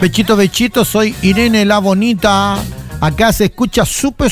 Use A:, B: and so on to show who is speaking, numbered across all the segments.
A: Bechito, bechito, soy Irene la Bonita. Acá se escucha súper.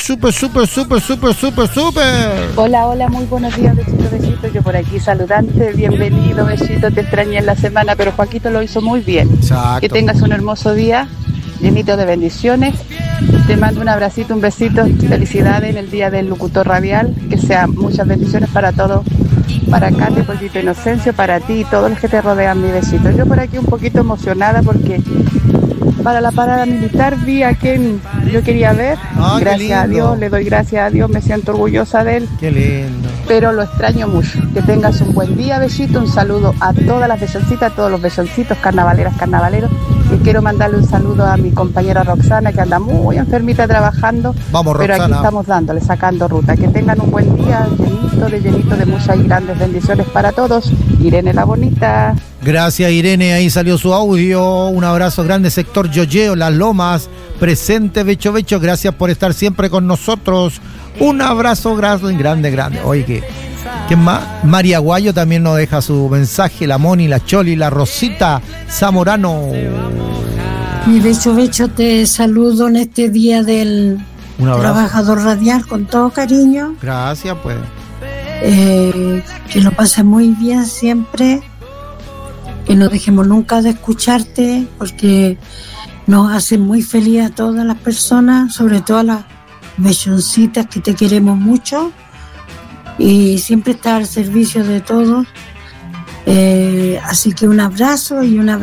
B: Hola, hola, muy buenos días, Bechito, besito. Yo por aquí saludante, bienvenido, Bechito. Te extrañé en la semana, pero Joaquito lo hizo muy bien.
A: Exacto.
B: Que tengas un hermoso día, llenito de bendiciones. Te mando un abracito, un besito. Felicidades en el día del locutor radial. Que sean muchas bendiciones para todos. Para Cate, Pollito Inocencio, para ti y todos los que te rodean, mi besito. Yo por aquí un poquito emocionada porque para la parada militar vi a quien yo quería ver. Gracias a Dios, le doy gracias a Dios, me siento orgullosa de él.
A: Qué lindo.
B: Pero lo extraño mucho. Que tengas un buen día, besito. Un saludo a todas las besoncitas, a todos los besoncitos, carnavaleras, carnavaleros. Y quiero mandarle un saludo a mi compañera Roxana, que anda muy enfermita trabajando.
A: Vamos,
B: pero
A: Roxana.
B: aquí estamos dándole, sacando ruta. Que tengan un buen día, llenito de muchas y grandes bendiciones para todos. Irene la Bonita.
A: Gracias, Irene, ahí salió su audio. Un abrazo grande, sector Yoyeo, Las Lomas, presente, Becho. Gracias por estar siempre con nosotros. Un abrazo grande. Oye, ¿quién más? María Guayo también nos deja su mensaje. La Moni, la Choli, la Rosita Zamorano.
C: Mi Becho, te saludo en este día del trabajador radial con todo cariño.
A: Gracias, pues.
C: Que lo pases muy bien siempre. Que no dejemos nunca de escucharte, porque nos hace muy feliz a todas las personas, sobre todo a las bechoncitas que te queremos mucho, y siempre estar al servicio de todos. Así que un abrazo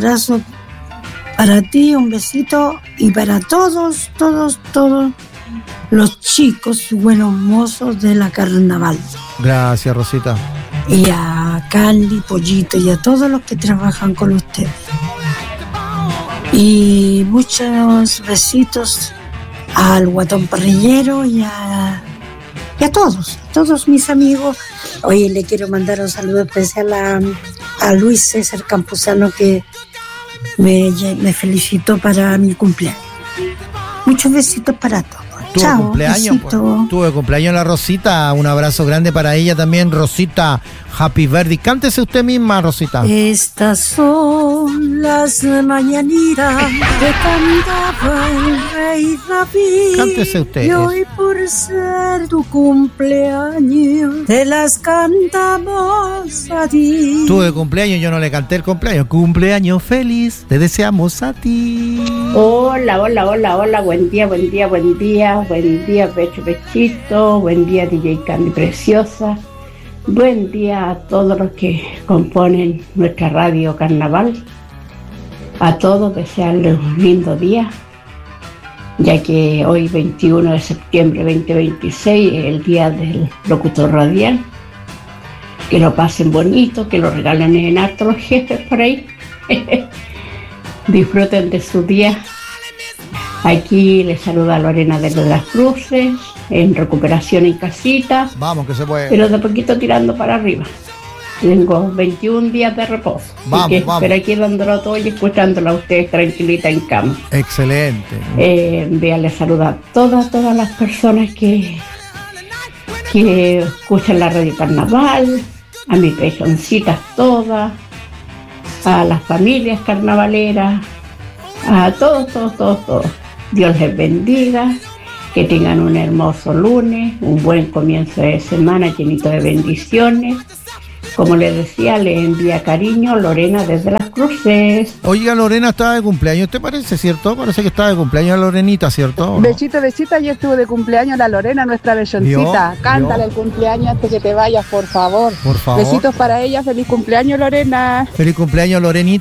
C: para ti, un besito, y para todos los chicos buenos mozos de la carnaval.
A: Gracias, Rosita.
C: Y a Candy, Pollito y a todos los que trabajan con ustedes. Y muchos besitos al Guatón Parrillero y a todos mis amigos. Oye, le quiero mandar un saludo especial a Luis César Campuzano, que me felicitó para mi cumpleaños. Muchos besitos para todos. Chao,
A: cumpleaños, pues. Tuve cumpleaños la Rosita, un abrazo grande para ella también, Rosita, happy birthday. Cántese usted misma, Rosita.
C: Estas son las mañanitas que cantaba el rey David.
A: Cántese usted.
C: Y hoy por ser tu cumpleaños te las cantamos a ti.
A: Tuve cumpleaños, yo no le canté el cumpleaños. Cumpleaños feliz, te deseamos a ti.
D: Hola, buen día, Bechito, buen día, DJ Candy Preciosa, buen día a todos los que componen nuestra radio Carnaval, a todos desearles un lindo día, ya que hoy 21 de septiembre 2026 es el día del locutor radial. Que lo pasen bonito, que lo regalen en harto los jefes por ahí. Disfruten de su día. Aquí les saluda Lorena de las Cruces, en recuperación en casita.
A: Vamos, que se puede.
D: Pero de poquito tirando para arriba. Tengo 21 días de reposo.
A: Vamos.
D: Pero aquí dándolo todo y escuchándola a ustedes tranquilita en cama.
A: Excelente.
D: Les saluda a todas las personas que escuchan la radio Carnaval, a mis bechoncitas todas, a las familias carnavaleras, a todos. Dios les bendiga, que tengan un hermoso lunes, un buen comienzo de semana llenito de bendiciones. Como les decía, les envía cariño Lorena desde las Cruces.
A: Oiga, Lorena estaba de cumpleaños, ¿te parece, cierto? Parece que estaba de cumpleaños la Lorenita, ¿cierto?
B: Bechito, ayer estuvo de cumpleaños la Lorena, nuestra bechoncita. Cántale el cumpleaños antes que te vayas, por favor.
A: Por favor.
B: Besitos para ella, feliz cumpleaños, Lorena.
A: Feliz cumpleaños, Lorenita.